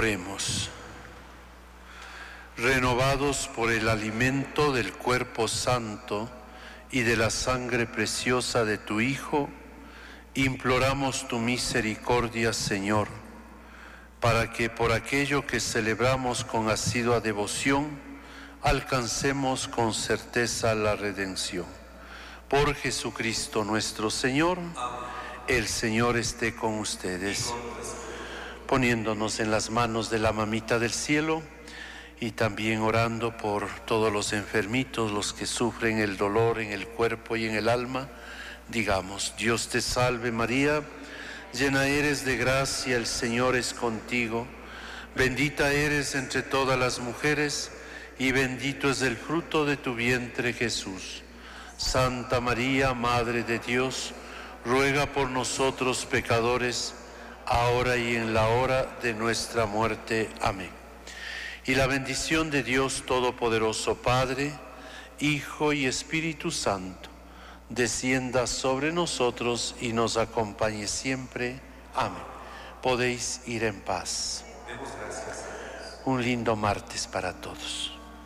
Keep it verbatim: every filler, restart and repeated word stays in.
Oremos. Renovados por el alimento del cuerpo santo y de la sangre preciosa de tu Hijo, imploramos tu misericordia, Señor, para que por aquello que celebramos con asidua devoción, alcancemos con certeza la redención. Por Jesucristo nuestro Señor. El Señor esté con ustedes. Poniéndonos en las manos de la Mamita del Cielo y también orando por todos los enfermitos, los que sufren el dolor en el cuerpo y en el alma, digamos: Dios te salve María, llena eres de gracia, el Señor es contigo, bendita eres entre todas las mujeres y bendito es el fruto de tu vientre Jesús. Santa María, Madre de Dios, ruega por nosotros pecadores, ahora y en la hora de nuestra muerte. Amén. Y la bendición de Dios Todopoderoso, Padre, Hijo y Espíritu Santo, descienda sobre nosotros y nos acompañe siempre. Amén. Podéis ir en paz. Un lindo martes para todos.